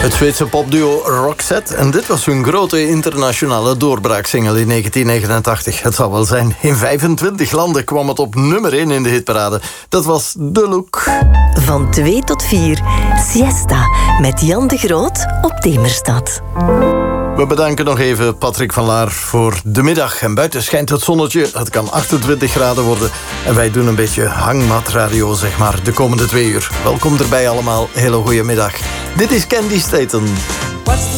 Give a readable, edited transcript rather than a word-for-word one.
Het Zweedse popduo Roxette. En dit was hun grote internationale doorbraaksingle in 1989. Het zal wel zijn, in 25 landen kwam het op nummer 1 in de hitparade. Dat was The Look. Van 2 tot 4, Siesta met Jan de Groot op Demerstad. We bedanken nog even Patrick van Laar voor de middag. En buiten schijnt het zonnetje, het kan 28 graden worden. En wij doen een beetje hangmatradio, zeg maar, de komende 2 uur. Welkom erbij allemaal, hele goede middag. Dit is Candy Staten.